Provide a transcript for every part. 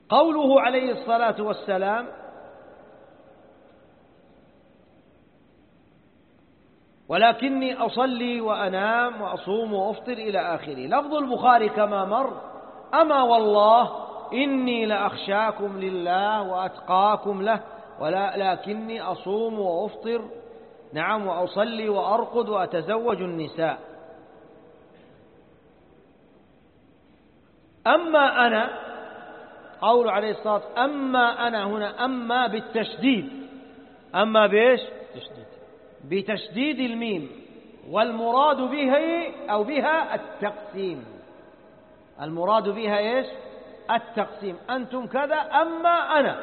قوله عليه الصلاة والسلام: ولكني أصلي وأنام وأصوم وأفطر إلى آخره. لفظ البخاري كما مر: أما والله إني لأخشاكم لله وأتقاكم له ولكني أصوم وأفطر نعم وأصلي وأرقد وأتزوج النساء. أما أنا، قول عليه الصلاة والسلام أما أنا هنا أما بالتشديد، أما بإيش؟ بتشديد الميم، والمراد به أو بها التقسيم. المراد بها إيش؟ التقسيم. أنتم كذا أما أنا.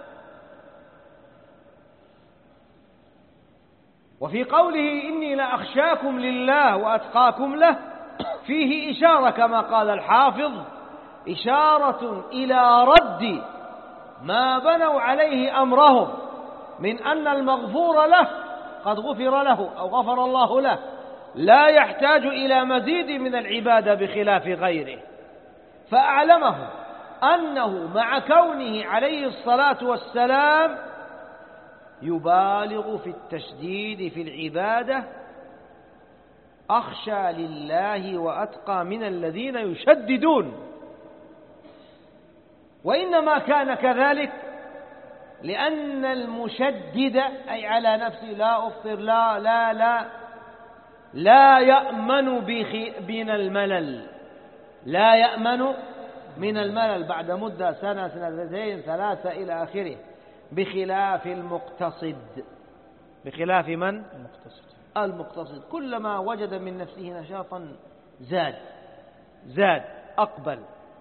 وفي قوله إني لأخشاكم لله وأتقاكم له فيه إشارة كما قال الحافظ، إشارة إلى رد ما بنوا عليه أمرهم من أن المغفور له قد غفر له أو غفر الله له، لا يحتاج إلى مزيد من العبادة بخلاف غيره. فأعلمه أنه مع كونه عليه الصلاة والسلام يبالغ في التشديد في العبادة أخشى لله وأتقى من الذين يشددون. وإنما كان كذلك لأن المشدد أي على نفسه لا أفطر لا يأمن من الملل، لا يأمن من الملل بعد مدة سنة سنتين ثلاثة إلى آخره، بخلاف المقتصد. بخلاف من؟ المقتصد كلما وجد من نفسه نشاطا زاد أقبل.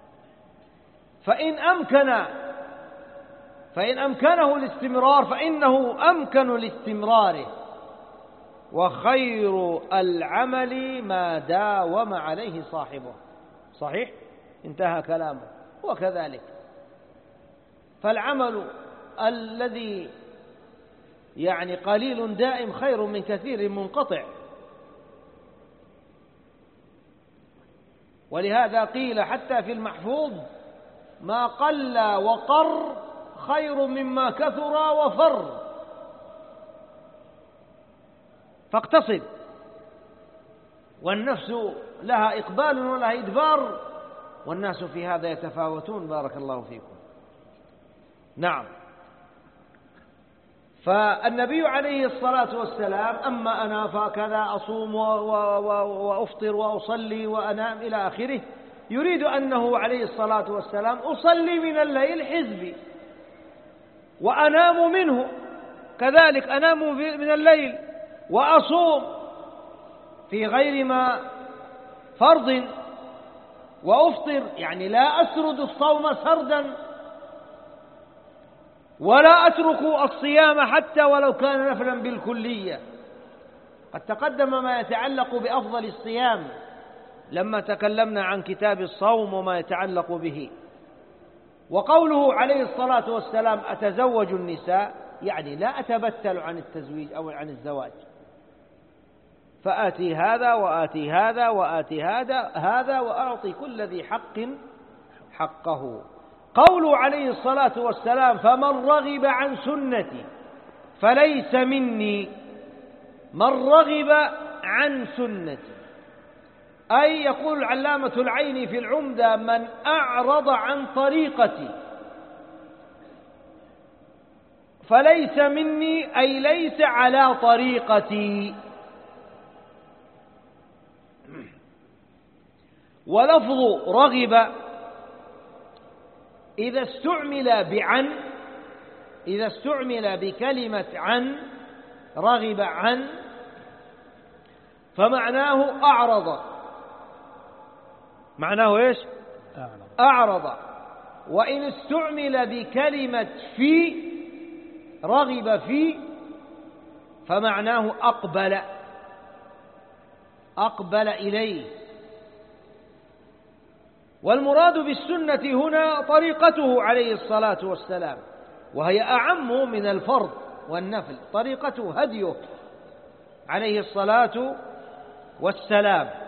فإن أمكنه الاستمرار فإنه أمكن لاستمراره، وخير العمل ما داوم عليه صاحبه. صحيح؟ انتهى كلامه. وكذلك فالعمل الذي يعني قليل دائم خير من كثير منقطع. ولهذا قيل حتى في المحفوظ: ما قل وقر خير مما كثر وفر. فاقتصد. والنفس لها إقبال ولها إدبار، والناس في هذا يتفاوتون. بارك الله فيكم. نعم. فالنبي عليه الصلاة والسلام أما أنا فكذا أصوم وأفطر وأصلي وأنام إلى آخره، يريد أنه عليه الصلاة والسلام أصلي من الليل حزبي وأنام منه، كذلك أنام من الليل وأصوم في غير ما فرض وأفطر، يعني لا أسرد الصوم سردا ولا أترك الصيام حتى ولو كان نفلا بالكلية. قد تقدم ما يتعلق بأفضل الصيام لما تكلمنا عن كتاب الصوم وما يتعلق به. وقوله عليه الصلاة والسلام أتزوج النساء، يعني لا أتبتل عن التزويج أو عن الزواج، فآتي هذا وآتي هذا وآتي هذا وأعطي كل ذي حق حقه. قوله عليه الصلاة والسلام فمن رغب عن سنتي فليس مني، من رغب عن سنتي أي يقول العلامة العيني في العمدة من أعرض عن طريقتي، فليس مني أي ليس على طريقتي. ولفظ رغب إذا استعمل بكلمة عن، رغب عن، فمعناه أعرض. معناه إيش؟ أعرض. وإن استعمل بكلمة في، رغب في، فمعناه أقبل إليه. والمراد بالسنة هنا طريقته عليه الصلاة والسلام، وهي أعم من الفرض والنفل. طريقته هديه عليه الصلاة والسلام.